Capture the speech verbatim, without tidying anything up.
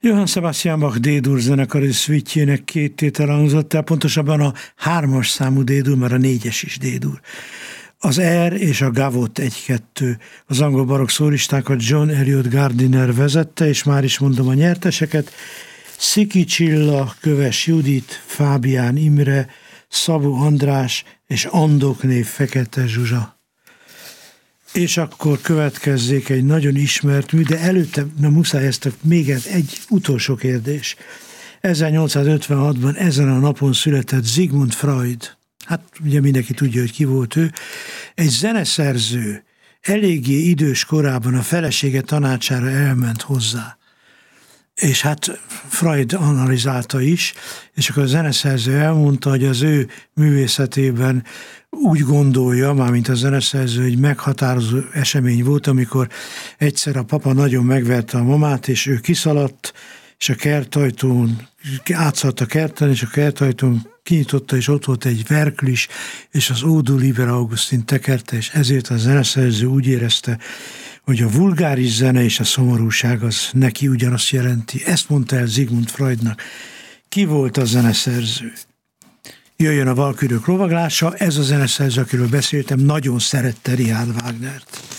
Johann Sebastian Bach D-dur zenekari szvitjének két tétel hangzott el, pontosabban a hármas számú D-dur, mert a négyes is D-dur. Az R és a Gavotte egy-kettő. Az angol barokk szólistákat John Eliot Gardiner vezette, és már is mondom a nyerteseket. Sziki Csilla, Köves Judit, Fábián Imre, Szabó András és Andokné Fekete Zsuzsa. És akkor következzék egy nagyon ismert mű, de előtte, na muszáj ezt még egy utolsó kérdés. ezernyolcszázötvenhatban ezen a napon született Sigmund Freud. Hát ugye mindenki tudja, hogy ki volt ő. Egy zeneszerző eléggé idős korában a felesége tanácsára elment hozzá. És hát Freud analizálta is, és akkor a zeneszerző elmondta, hogy az ő művészetében úgy gondolja, mármint a zeneszerző, hogy meghatározó esemény volt, amikor egyszer a papa nagyon megverte a mamát, és ő kiszaladt, és a kertajtón, átszaladt a kerten, és a kertajtón kinyitotta, és ott volt egy verklis, és az Odu Liber Augustin tekerte, és ezért a zeneszerző úgy érezte, hogy a vulgáris zene és a szomorúság az neki ugyanazt jelenti. Ezt mondta el Sigmund Freudnak. Ki volt a zeneszerző? Jöjjön a Valkürök lovaglása, ez a zeneszerző, akiről beszéltem, nagyon szerette Richard Wagnert.